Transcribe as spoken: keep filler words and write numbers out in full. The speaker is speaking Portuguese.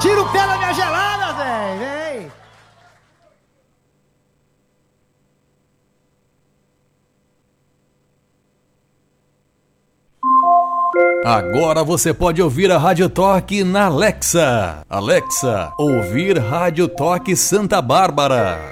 Tira o pé da minha gelada, velho! Vem! Agora você pode ouvir a Rádio Toque na Alexa. Alexa, ouvir Rádio Toque Santa Bárbara.